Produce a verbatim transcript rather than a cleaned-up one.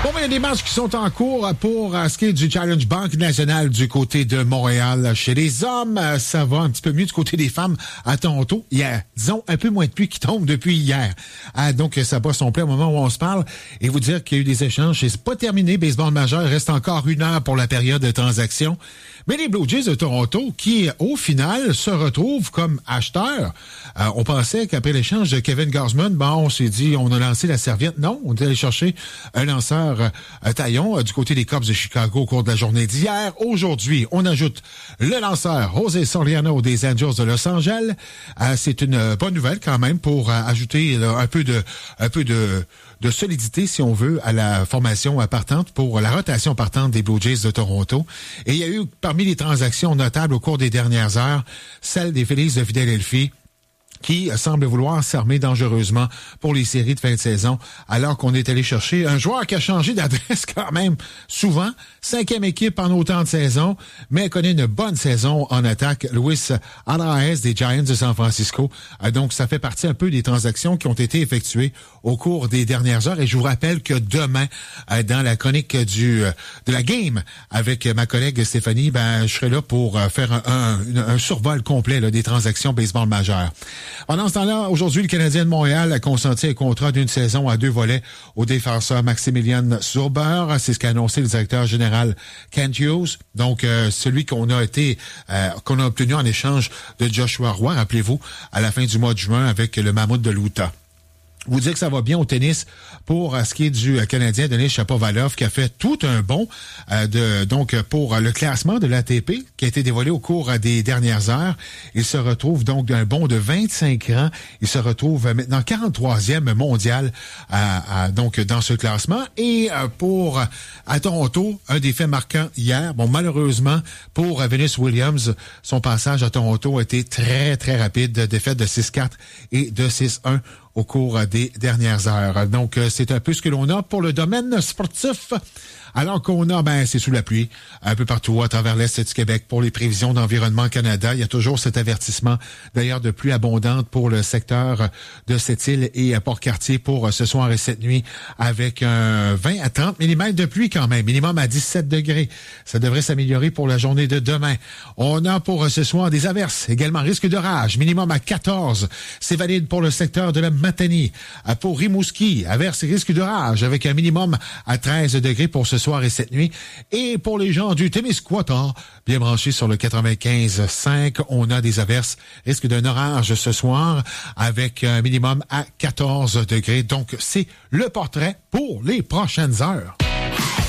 Bon, ben, il y a des matchs qui sont en cours pour euh, ce qui est du Challenge Banque Nationale du côté de Montréal. Chez les hommes, euh, ça va un petit peu mieux du côté des femmes à Toronto. Il y a, disons, un peu moins de pluie qui tombe depuis hier. Ah, donc, ça bat son plein au moment où on se parle. Et vous dire qu'il y a eu des échanges. C'est pas terminé. Baseball majeur. Il reste encore une heure pour la période de transaction. Mais les Blue Jays de Toronto, qui, au final, se retrouvent comme acheteurs. Euh, on pensait qu'après l'échange de Kevin Gausman, bon, on s'est dit, on a lancé la serviette. Non, on est allé chercher un lanceur euh, taillon euh, du côté des Cubs de Chicago au cours de la journée d'hier. Aujourd'hui, on ajoute le lanceur José Soriano des Angels de Los Angeles. Euh, c'est une euh, bonne nouvelle quand même pour euh, ajouter là, un peu de, un peu de, de solidité, si on veut, à la formation euh, partante pour la rotation partante des Blue Jays de Toronto. Et il y a eu parmi les transactions notables au cours des dernières heures, celle des Phillies de Philadelphie, qui semble vouloir s'armer dangereusement pour les séries de fin de saison, alors qu'on est allé chercher un joueur qui a changé d'adresse quand même souvent, cinquième équipe en autant de saisons, mais connaît une bonne saison en attaque, Luis Arraez des Giants de San Francisco. Donc, ça fait partie un peu des transactions qui ont été effectuées au cours des dernières heures. Et je vous rappelle que demain, dans la chronique du de la game avec ma collègue Stéphanie, ben je serai là pour faire un, un, un survol complet là, des transactions baseball majeures. Pendant ce temps-là, aujourd'hui, le Canadien de Montréal a consenti un contrat d'une saison à deux volets au défenseur Maximilian Surber. C'est ce qu'a annoncé le directeur général Kent Hughes. Donc, euh, celui qu'on a été, euh, qu'on a obtenu en échange de Joshua Roy, rappelez-vous, à la fin du mois de juin avec le Mammouth de l'Utah. Vous dire que ça va bien au tennis pour ce qui est du Canadien Denis Shapovalov qui a fait tout un bond euh, de donc pour le classement de l'A T P qui a été dévoilé au cours des dernières heures. Il se retrouve donc d'un bond de vingt-cinq rangs. Il se retrouve maintenant quarante-troisième mondial à, à, donc dans ce classement. Et euh, pour à Toronto, un des faits marquants hier. Bon, malheureusement pour Venus Williams, son passage à Toronto a été très très rapide, défaite de six quatre et de six un au cours des dernières heures. Donc, c'est un peu ce que l'on a pour le domaine sportif. Alors qu'on a, ben, c'est sous la pluie, un peu partout à travers l'Est du Québec pour les prévisions d'Environnement Canada. Il y a toujours cet avertissement, d'ailleurs, de pluie abondante pour le secteur de Sept-Îles et Port-Cartier pour ce soir et cette nuit avec un vingt à trente millimètres de pluie quand même, minimum à dix-sept degrés. Ça devrait s'améliorer pour la journée de demain. On a pour ce soir des averses, également risque d'orage, minimum à quatorze. C'est valide pour le secteur de la Matanie. Pour Rimouski, averses et risque d'orage avec un minimum à treize degrés pour ce soir et cette nuit. Et pour les gens du Témiscouata, bien branchés sur le quatre-vingt-quinze virgule cinq, on a des averses, risque d'un orage ce soir avec un minimum à quatorze degrés. Donc, c'est le portrait pour les prochaines heures.